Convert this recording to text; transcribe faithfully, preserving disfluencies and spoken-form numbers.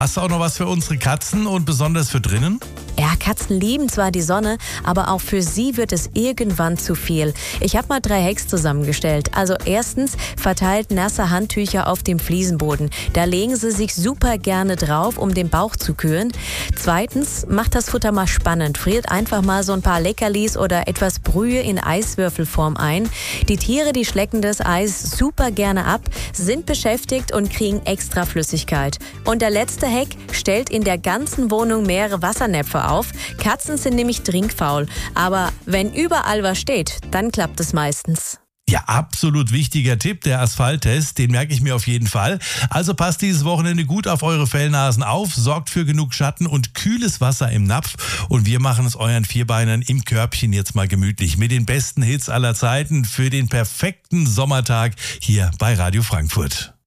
hast du auch noch was für unsere Katzen und besonders für drinnen? Ja, Katzen lieben zwar die Sonne, aber auch für sie wird es irgendwann zu viel. Ich habe mal drei Hacks zusammengestellt. Also erstens, verteilt nasse Handtücher auf dem Fliesenboden. Da legen sie sich super gerne drauf, um den Bauch zu kühlen. Zweitens, macht das Futter mal spannend. Friert einfach mal so ein paar Leckerlis oder etwas Brühe in Eiswürfelform ein. Die Tiere, die schlecken das Eis super gerne ab, sind beschäftigt und kriegen extra Flüssigkeit. Und der letzte Hack, stellt in der ganzen Wohnung mehrere Wassernäpfe auf. Katzen sind nämlich trinkfaul. Aber wenn überall was steht, dann klappt es meistens. Ja, absolut wichtiger Tipp, der Asphalttest, den merke ich mir auf jeden Fall. Also passt dieses Wochenende gut auf eure Fellnasen auf, sorgt für genug Schatten und kühles Wasser im Napf und wir machen es euren Vierbeinern im Körbchen jetzt mal gemütlich mit den besten Hits aller Zeiten für den perfekten Sommertag hier bei Radio Frankfurt.